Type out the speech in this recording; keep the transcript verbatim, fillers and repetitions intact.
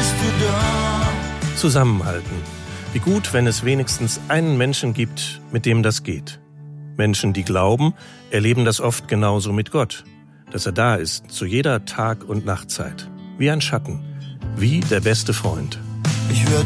bist du da. Zusammenhalten. Wie gut, wenn es wenigstens einen Menschen gibt, mit dem das geht. Menschen, die glauben, erleben das oft genauso mit Gott. Dass er da ist, zu jeder Tag- und Nachtzeit. Wie ein Schatten. Wie der beste Freund. Ich hör